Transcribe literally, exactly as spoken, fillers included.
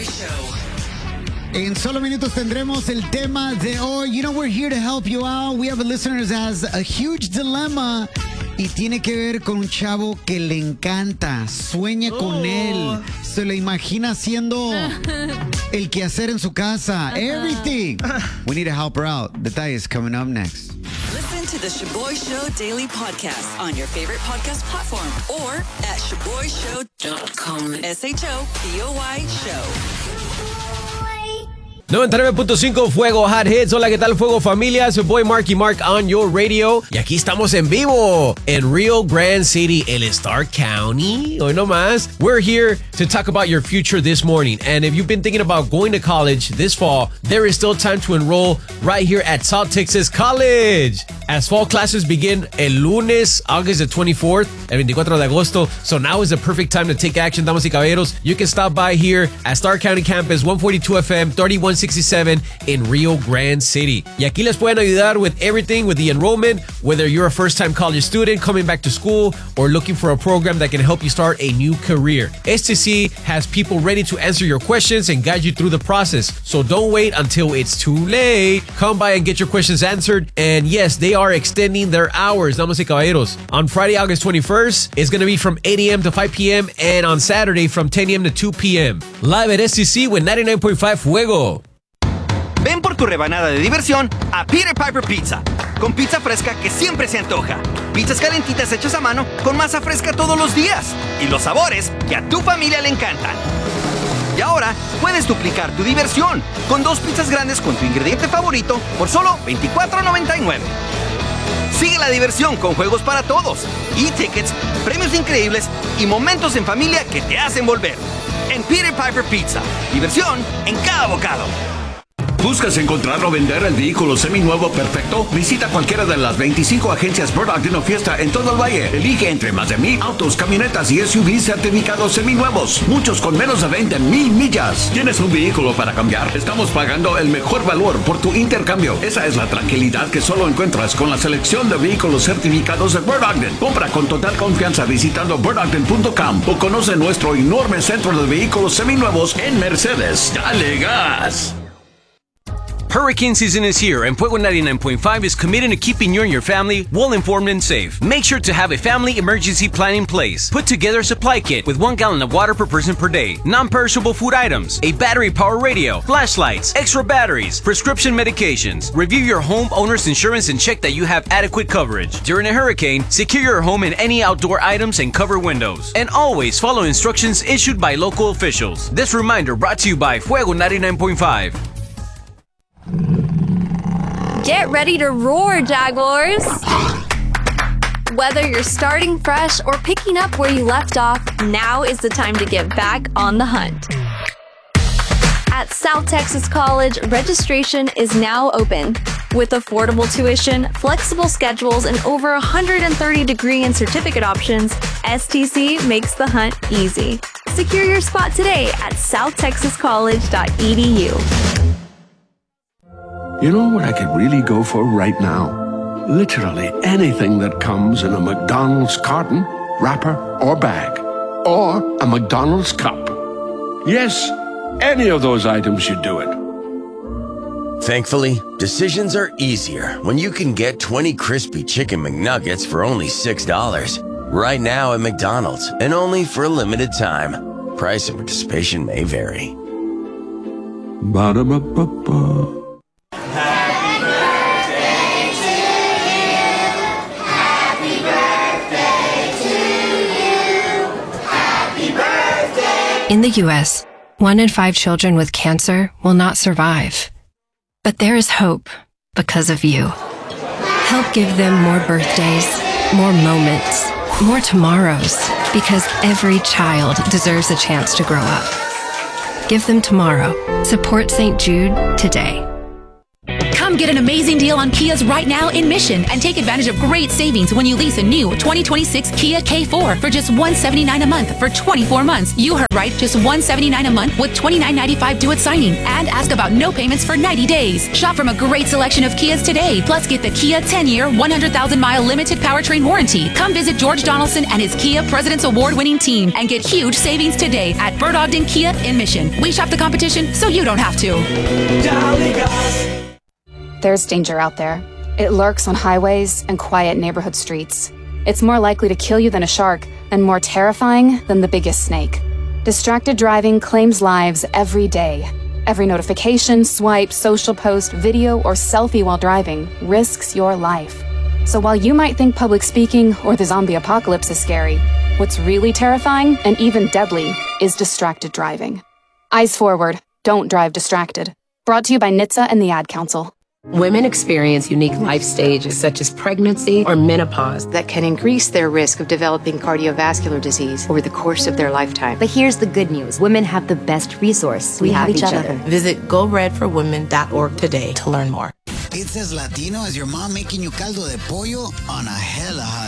Show. En solo minutos tendremos el tema de hoy. You know, we're here to help you out. We have a listener that has a huge dilemma y tiene que ver con un chavo que le encanta, sueña oh. con él, se lo imagina haciendo el quehacer en su casa, everything. We need to help her out. Detalles coming up next. Listen to the Shaboy Show Daily Podcast on your favorite podcast platform or at shaboy show dot com. S H O B O Y Show. noventa y nueve punto cinco Fuego Hot Hits. Hola, ¿qué tal, Fuego Familia? Soy Boy Marky Mark on your radio. Y aquí estamos en vivo en Rio Grande City, el Stark County. Hoy no más. We're here to talk about your future this morning. And if you've been thinking about going to college this fall, there is still time to enroll right here at South Texas College. As fall classes begin el lunes, August the twenty-fourth, el veinticuatro de agosto. So now is the perfect time to take action, damas y caballeros. You can stop by here at Stark County Campus, one forty-two F M, thirty-one sixty-seven in Rio Grande City. Y aquí les pueden ayudar with everything with the enrollment, whether you're a first-time college student coming back to school or looking for a program that can help you start a new career. S T C has people ready to answer your questions and guide you through the process. So don't wait until it's too late. Come by and get your questions answered. And yes, they are extending their hours, damas y caballeros. On Friday, August twenty-first, it's going to be from eight a.m. to five p.m. and on Saturday from ten a.m. to two p.m. Live at S T C with ninety-nine point five Fuego. Ven por tu rebanada de diversión a Peter Piper Pizza, con pizza fresca que siempre se antoja, pizzas calentitas hechas a mano con masa fresca todos los días y los sabores que a tu familia le encantan. Y ahora puedes duplicar tu diversión con dos pizzas grandes con tu ingrediente favorito por solo veinticuatro noventa y nueve. Sigue la diversión con juegos para todos, e-tickets, premios increíbles y momentos en familia que te hacen volver. En Peter Piper Pizza, diversión en cada bocado. ¿Buscas encontrar o vender el vehículo seminuevo perfecto? Visita cualquiera de las veinticinco agencias Burdock Dino Fiesta en todo el valle. Elige entre más de mil autos, camionetas y S U Vs certificados seminuevos, muchos con menos de veinte mil millas. ¿Tienes un vehículo para cambiar? Estamos pagando el mejor valor por tu intercambio. Esa es la tranquilidad que solo encuentras con la selección de vehículos certificados de Burdock. Compra con total confianza visitando burdock punto com o conoce nuestro enorme centro de vehículos seminuevos en Mercedes. ¡Dale gas! Hurricane season is here, and Fuego ninety-nine point five is committed to keeping you and your family well-informed and safe. Make sure to have a family emergency plan in place. Put together a supply kit with one gallon of water per person per day, non-perishable food items, a battery-powered radio, flashlights, extra batteries, prescription medications. Review your homeowner's insurance and check that you have adequate coverage. During a hurricane, secure your home and any outdoor items and cover windows. And always follow instructions issued by local officials. This reminder brought to you by Fuego ninety-nine point five. Get ready to roar, Jaguars! Whether you're starting fresh or picking up where you left off, now is the time to get back on the hunt. At South Texas College, registration is now open. With affordable tuition, flexible schedules, and over one hundred thirty degree and certificate options, S T C makes the hunt easy. Secure your spot today at south texas college dot e d u. You know what I could really go for right now? Literally anything that comes in a McDonald's carton, wrapper, or bag. Or a McDonald's cup. Yes, any of those items should do it. Thankfully, decisions are easier when you can get twenty crispy chicken McNuggets for only six dollars. Right now at McDonald's, and only for a limited time. Price and participation may vary. Ba-da-ba-ba-ba. In the U S, one in five children with cancer will not survive. But there is hope because of you. Help give them more birthdays, more moments, more tomorrows, because every child deserves a chance to grow up. Give them tomorrow. Support Saint Jude today. Come Come get an amazing deal on Kias right now in Mission and take advantage of great savings when you lease a new twenty twenty-six Kia K four for just one hundred seventy-nine dollars a month for twenty-four months. You heard right, just one hundred seventy-nine dollars a month with twenty-nine ninety-five due at signing. And ask about no payments for ninety days. Shop from a great selection of Kias today. Plus, get the Kia ten-year, one hundred thousand mile limited powertrain warranty. Come visit George Donaldson and his Kia President's Award-winning team and get huge savings today at Bird Ogden Kia in Mission. We shop the competition so you don't have to. There's danger out there. It lurks on highways and quiet neighborhood streets. It's more likely to kill you than a shark and more terrifying than the biggest snake. Distracted driving claims lives every day. Every notification, swipe, social post, video, or selfie while driving risks your life. So while you might think public speaking or the zombie apocalypse is scary, what's really terrifying and even deadly is distracted driving. Eyes forward, don't drive distracted. Brought to you by N H T S A and the Ad Council. Women experience unique life stages such as pregnancy or menopause that can increase their risk of developing cardiovascular disease over the course of their lifetime. But here's the good news. Women have the best resource. We, we have, have each, each other. other. Visit go red for women dot org today to learn more. It's as Latino as your mom making you caldo de pollo on a hella hot